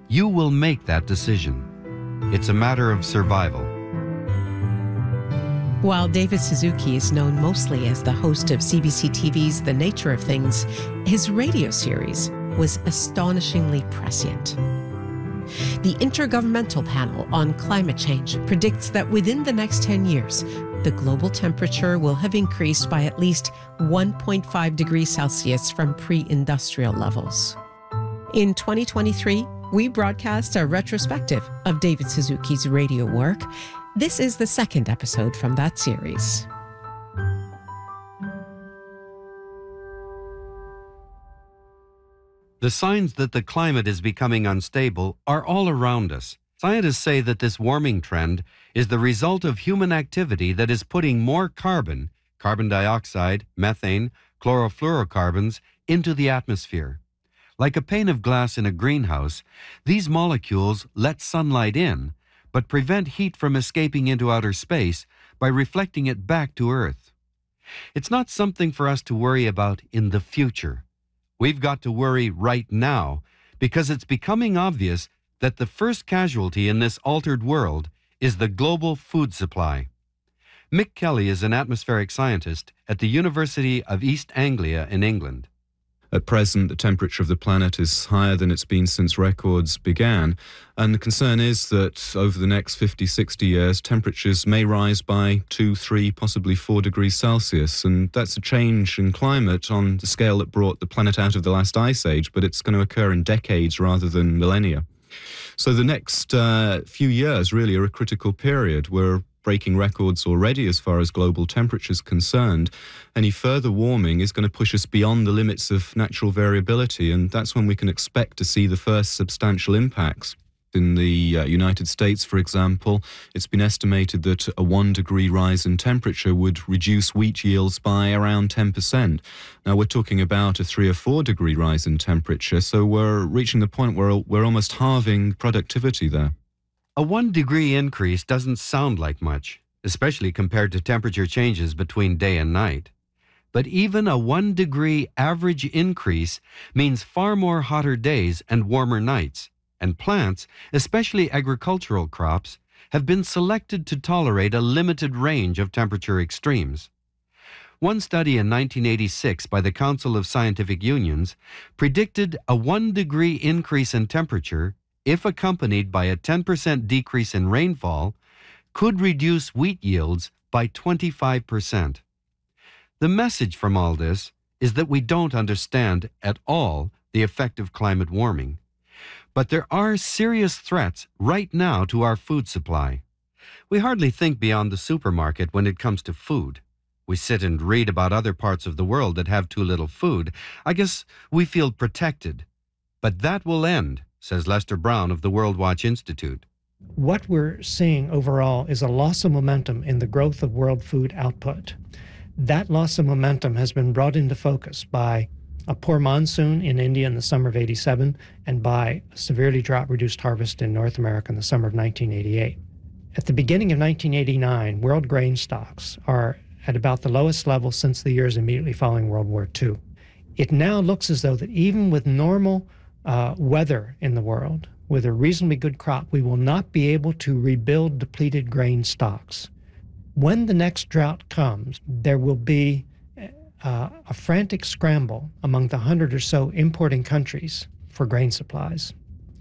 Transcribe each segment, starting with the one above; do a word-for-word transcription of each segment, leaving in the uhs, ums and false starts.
You will make that decision. It's a matter of survival. While David Suzuki is known mostly as the host of C B C T V's The Nature of Things, his radio series was astonishingly prescient. The Intergovernmental Panel on Climate Change predicts that within the next ten years, the global temperature will have increased by at least one point five degrees Celsius from pre-industrial levels. In twenty twenty-three, we broadcast a retrospective of David Suzuki's radio work. This is the second episode from that series. The signs that the climate is becoming unstable are all around us. Scientists say that this warming trend is the result of human activity that is putting more carbon, carbon dioxide, methane, chlorofluorocarbons, into the atmosphere. Like a pane of glass in a greenhouse, these molecules let sunlight in, but prevent heat from escaping into outer space by reflecting it back to Earth. It's not something for us to worry about in the future. We've got to worry right now, because it's becoming obvious that the first casualty in this altered world is the global food supply. Mick Kelly is an atmospheric scientist at the University of East Anglia in England. At present, the temperature of the planet is higher than it's been since records began, and the concern is that over the next fifty, sixty years, temperatures may rise by two, three, possibly four degrees Celsius, and that's a change in climate on the scale that brought the planet out of the last ice age, but it's going to occur in decades rather than millennia. So the next uh, few years really are a critical period. We're breaking records already as far as global temperature is concerned. Any further warming is going to push us beyond the limits of natural variability, and that's when we can expect to see the first substantial impacts. In the uh, United States, for example, it's been estimated that a one degree rise in temperature would reduce wheat yields by around ten percent. Now, we're talking about a three or four degree rise in temperature, so we're reaching the point where we're almost halving productivity there. A one degree increase doesn't sound like much, especially compared to temperature changes between day and night. But even a one degree average increase means far more hotter days and warmer nights, and plants, especially agricultural crops, have been selected to tolerate a limited range of temperature extremes. One study in nineteen eighty-six by the Council of Scientific Unions predicted a one degree increase in temperature, if accompanied by a ten percent decrease in rainfall, could reduce wheat yields by twenty-five percent. The message from all this is that we don't understand at all the effect of climate warming. But there are serious threats right now to our food supply. We hardly think beyond the supermarket when it comes to food. We sit and read about other parts of the world that have too little food. I guess we feel protected. But that will end, says Lester Brown of the World Watch Institute. What we're seeing overall is a loss of momentum in the growth of world food output. That loss of momentum has been brought into focus by a poor monsoon in India in the summer of eighty-seven and by a severely drought-reduced harvest in North America in the summer of nineteen eighty-eight. At the beginning of nineteen eighty-nine, world grain stocks are at about the lowest level since the years immediately following World War Two. It now looks as though that even with normal Uh, weather in the world, with a reasonably good crop, we will not be able to rebuild depleted grain stocks. When the next drought comes, there will be uh, a frantic scramble among the hundred or so importing countries for grain supplies.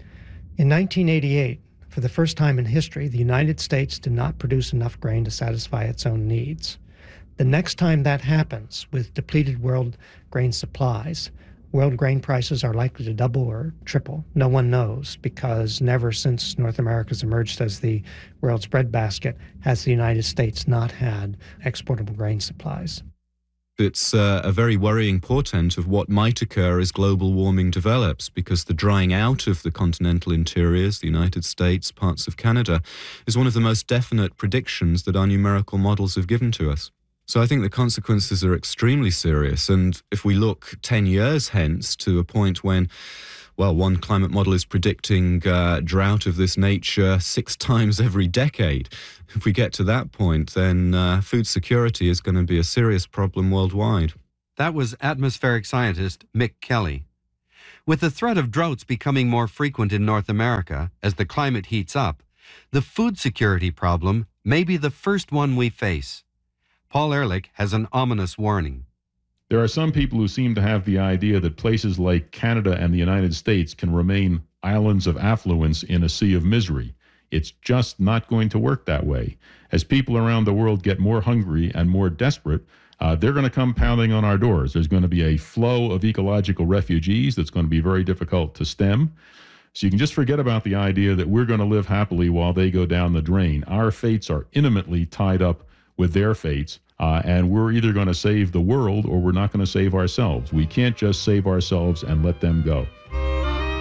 In nineteen eighty-eight, for the first time in history, the United States did not produce enough grain to satisfy its own needs. The next time that happens with depleted world grain supplies, world grain prices are likely to double or triple. No one knows, because never since North America's emerged as the world's breadbasket has the United States not had exportable grain supplies. It's uh, a very worrying portent of what might occur as global warming develops, because the drying out of the continental interiors, the United States, parts of Canada, is one of the most definite predictions that our numerical models have given to us. So I think the consequences are extremely serious. And if we look ten years hence to a point when, well, one climate model is predicting uh, drought of this nature six times every decade, if we get to that point, then uh, food security is going to be a serious problem worldwide. That was atmospheric scientist Mick Kelly. With the threat of droughts becoming more frequent in North America as the climate heats up, the food security problem may be the first one we face. Paul Ehrlich has an ominous warning. There are some people who seem to have the idea that places like Canada and the United States can remain islands of affluence in a sea of misery. It's just not going to work that way. As people around the world get more hungry and more desperate, uh, they're going to come pounding on our doors. There's going to be a flow of ecological refugees that's going to be very difficult to stem. So you can just forget about the idea that we're going to live happily while they go down the drain. Our fates are intimately tied up with their fates, uh, and we're either going to save the world or we're not going to save ourselves. We can't just save ourselves and let them go.